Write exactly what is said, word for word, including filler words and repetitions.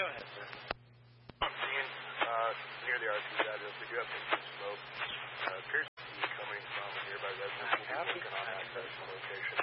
ahead, sir. I'm seeing uh, near the R P address, we do have some smoke. Uh, appears to be coming from a nearby residence. We'll be working on access and location.